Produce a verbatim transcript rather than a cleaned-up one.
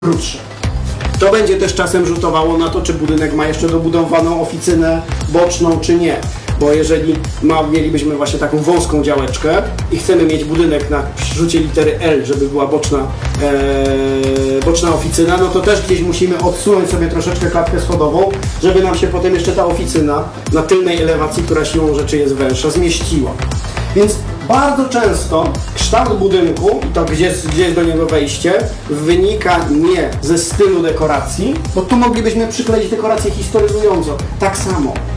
krótsze. To będzie też czasem rzutowało na to, czy budynek ma jeszcze dobudowaną oficynę boczną, czy nie. Bo jeżeli ma, mielibyśmy właśnie taką wąską działeczkę i chcemy mieć budynek na rzucie litery L, żeby była boczna, ee, boczna oficyna, no to też gdzieś musimy odsunąć sobie troszeczkę klatkę schodową, żeby nam się potem jeszcze ta oficyna na tylnej elewacji, która siłą rzeczy jest węższa, zmieściła. Więc bardzo często kształt budynku i to gdzie, gdzie jest do niego wejście wynika nie ze stylu dekoracji, bo tu moglibyśmy przykleić dekorację historyzującą. Tak samo